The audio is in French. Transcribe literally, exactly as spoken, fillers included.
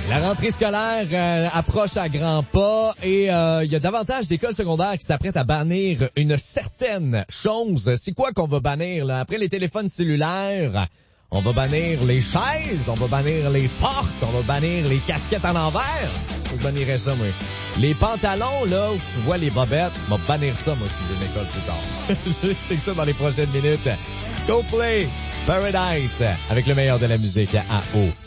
La rentrée scolaire euh, approche à grands pas et il euh, y a davantage d'écoles secondaires qui s'apprêtent à bannir une certaine chose. C'est quoi qu'on va bannir là? Après les téléphones cellulaires, on va bannir les chaises, on va bannir les portes, on va bannir les casquettes en envers. Je bannirais ça, moi. Les pantalons, là, où tu vois les bobettes, on va bannir ça, moi, si j'ai une école plus tard. Je vais expliquer ça dans les prochaines minutes. Go Play Paradise avec le meilleur de la musique à O.